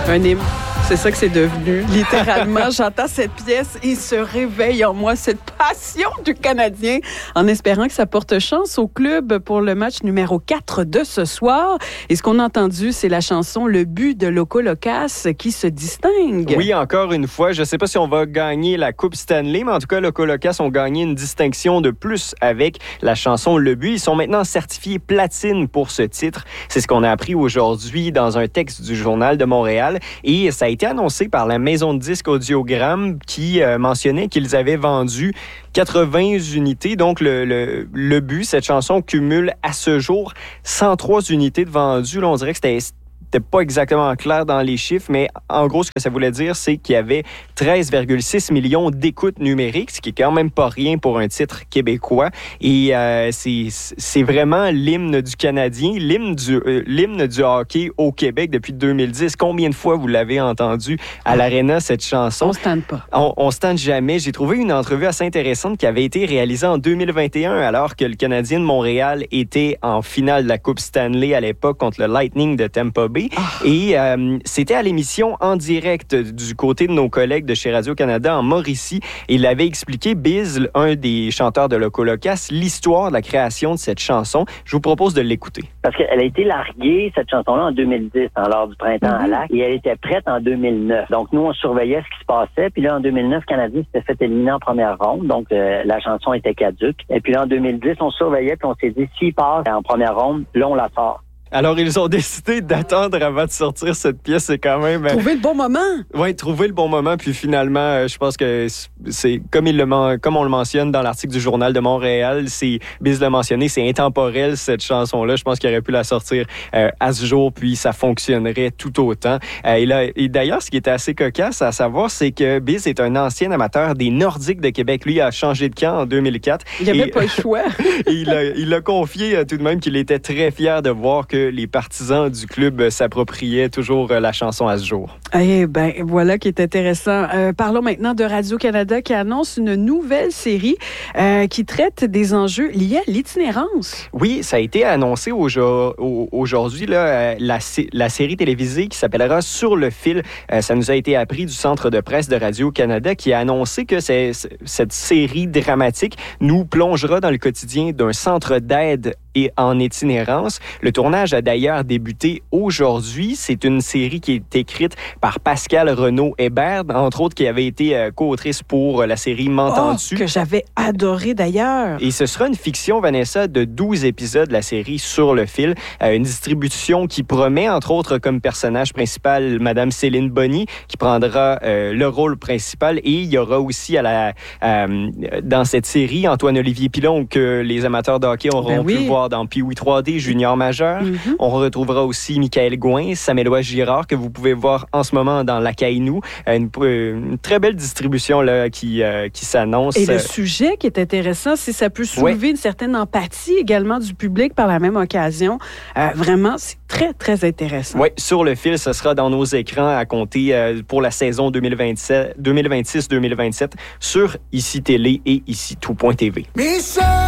Un hymne. C'est ça que c'est devenu. Littéralement, j'entends cette pièce et se réveille en moi cette passion du Canadien en espérant que ça porte chance au club pour le match numéro 4 de ce soir. Et ce qu'on a entendu, c'est la chanson Le but de Loco Locas qui se distingue. Oui, encore une fois, je ne sais pas si on va gagner la Coupe Stanley, mais en tout cas, Loco Locas ont gagné une distinction de plus avec la chanson Le but. Ils sont maintenant certifiés platine pour ce titre. C'est ce qu'on a appris aujourd'hui dans un texte du Journal de Montréal. Et ça a été annoncé par la maison de disques Audiogramme qui mentionnait qu'ils avaient vendu 80 unités. Donc, le but, cette chanson cumule à ce jour 103 unités de vendues. Là, on dirait que c'était pas exactement clair dans les chiffres, mais en gros, ce que ça voulait dire, c'est qu'il y avait 13,6 millions d'écoutes numériques, ce qui est quand même pas rien pour un titre québécois. Et c'est vraiment l'hymne du Canadien, l'hymne du hockey au Québec depuis 2010. Combien de fois vous l'avez entendu à l'Arena, cette chanson? On se tente pas. On se tente jamais. J'ai trouvé une entrevue assez intéressante qui avait été réalisée en 2021, alors que le Canadien de Montréal était en finale de la Coupe Stanley à l'époque contre le Lightning de Tampa Bay. Et c'était à l'émission En direct du côté de nos collègues de chez Radio-Canada en Mauricie. Il avait expliqué, Biz, un des chanteurs de Loco Locas, l'histoire de la création de cette chanson. Je vous propose de l'écouter. Parce qu'elle a été larguée, cette chanson-là, en 2010, lors du printemps à Lac, et elle était prête en 2009. Donc, nous, on surveillait ce qui se passait. Puis là, en 2009, le Canadien s'était fait éliminer en première ronde. Donc, la chanson était caduque. Et puis là, en 2010, on surveillait, puis on s'est dit, s'il passe en première ronde, là, on la sort. Alors, ils ont décidé d'attendre avant de sortir cette pièce. C'est quand même... Trouver le bon moment. Oui, trouver le bon moment. Puis finalement, je pense que c'est comme on le mentionne dans l'article du Journal de Montréal, Biz l'a mentionné, c'est intemporel, cette chanson-là. Je pense qu'il aurait pu la sortir à ce jour, puis ça fonctionnerait tout autant. Et d'ailleurs, ce qui était assez cocasse à savoir, c'est que Biz est un ancien amateur des Nordiques de Québec. Lui, il a changé de camp en 2004. Il n'y avait pas le choix. Il a confié tout de même qu'il était très fier de voir que les partisans du club s'appropriaient toujours la chanson à ce jour. Eh bien, voilà qui est intéressant. Parlons maintenant de Radio-Canada qui annonce une nouvelle série qui traite des enjeux liés à l'itinérance. Oui, ça a été annoncé aujourd'hui, là, la série télévisée qui s'appellera Sur le fil. Ça nous a été appris du Centre de presse de Radio-Canada qui a annoncé que cette série dramatique nous plongera dans le quotidien d'un centre d'aide et en itinérance. Le tournage a d'ailleurs débuté aujourd'hui. C'est une série qui est écrite par Pascal Renaud-Hébert, entre autres, qui avait été co-autrice pour la série M'entends-tu? Que j'avais adoré d'ailleurs. Et ce sera une fiction, Vanessa, de 12 épisodes de la série Sur le fil. Une distribution qui promet, entre autres, comme personnage principal, Madame Céline Bonny, qui prendra le rôle principal. Et il y aura aussi dans cette série Antoine-Olivier Pilon, que les amateurs de hockey auront pu voir dans Pee-Wee 3D Junior majeur. Mm-hmm. On retrouvera aussi Michael Gouin, Samuel Girard, que vous pouvez voir en ce moment dans Lacaille-Nou. Une très belle distribution là, qui s'annonce. Et le sujet qui est intéressant, c'est ça peut soulever une certaine empathie également du public par la même occasion. Vraiment, c'est très, très intéressant. Oui, Sur le fil, ce sera dans nos écrans à compter pour la saison 2026-2027 sur ICI Télé et ICI Tout.tv.